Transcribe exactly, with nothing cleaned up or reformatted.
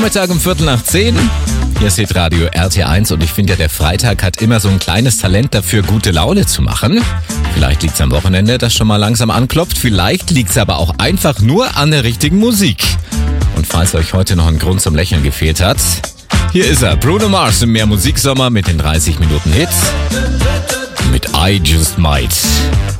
Mittag um Viertel nach zehn. Hier ist Radio R T eins und ich finde ja, der Freitag hat immer so ein kleines Talent dafür, gute Laune zu machen. Vielleicht liegt es am Wochenende, das schon mal langsam anklopft. Vielleicht liegt es aber auch einfach nur an der richtigen Musik. Und falls euch heute noch ein Grund zum Lächeln gefehlt hat, hier ist er, Bruno Mars im Mehr Musiksommer mit den dreißig Minuten Hits. Mit I Just Might.